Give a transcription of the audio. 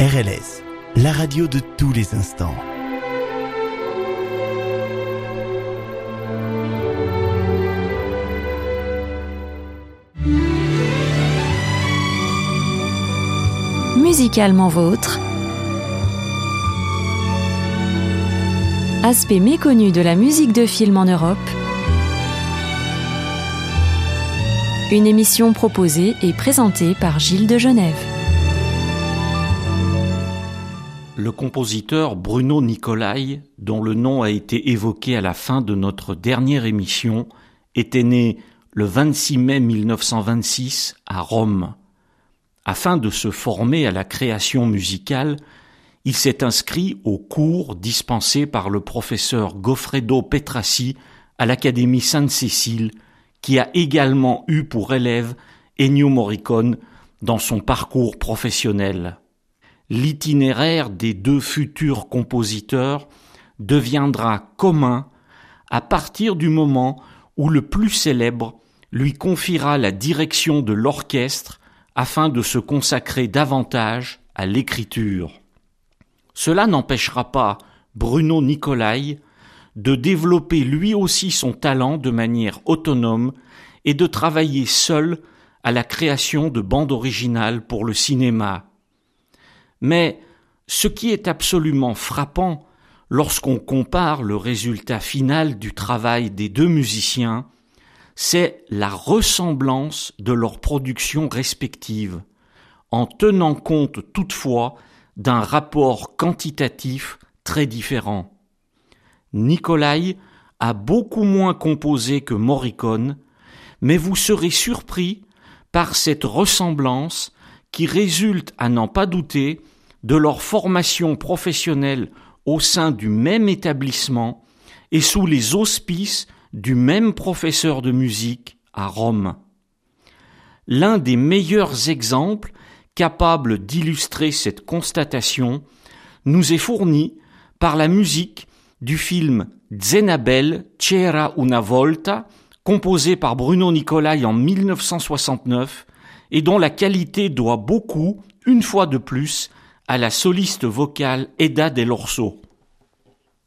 RLS, la radio de tous les instants. Musicalement vôtre, aspect méconnu de la musique de film en Europe, une émission proposée et présentée par Gilles de Genève. Le compositeur Bruno Nicolai, dont le nom a été évoqué à la fin de notre dernière émission, était né le 26 mai 1926 à Rome. Afin de se former à la création musicale, il s'est inscrit aux cours dispensés par le professeur Goffredo Petrassi à l'Académie Sainte-Cécile, qui a également eu pour élève Ennio Morricone dans son parcours professionnel. L'itinéraire des deux futurs compositeurs deviendra commun à partir du moment où le plus célèbre lui confiera la direction de l'orchestre afin de se consacrer davantage à l'écriture. Cela n'empêchera pas Bruno Nicolai de développer lui aussi son talent de manière autonome et de travailler seul à la création de bandes originales pour le cinéma. Mais ce qui est absolument frappant lorsqu'on compare le résultat final du travail des deux musiciens, c'est la ressemblance de leurs productions respectives, en tenant compte toutefois d'un rapport quantitatif très différent. Nicolai a beaucoup moins composé que Morricone, mais vous serez surpris par cette ressemblance qui résulte, à n'en pas douter, de leur formation professionnelle au sein du même établissement et sous les auspices du même professeur de musique à Rome. L'un des meilleurs exemples capables d'illustrer cette constatation nous est fourni par la musique du film Zennabel C'era una volta, composé par Bruno Nicolai en 1969 et dont la qualité doit beaucoup, une fois de plus, à la soliste vocale Eda Dell'Orso.